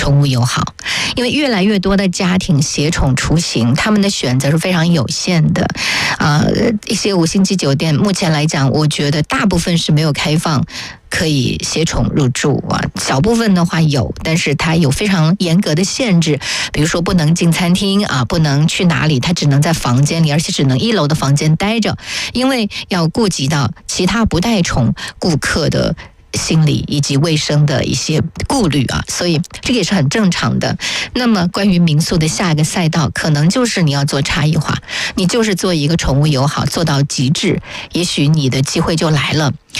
宠物友好，因为越来越多的家庭携宠出行，他们的选择是非常有限的。一些5星级酒店目前来讲，我觉得大部分是没有开放可以携宠入住啊，小部分的话有，但是它有非常严格的限制，比如说不能进餐厅啊，不能去哪里，它只能在房间里，而且只能1楼的房间待着，因为要顾及到其他不带宠顾客的心理以及卫生的一些顾虑啊，所以这个也是很正常的。那么关于民宿的下一个赛道，可能就是你要做差异化，你就是做一个宠物友好做到极致，也许你的机会就来了。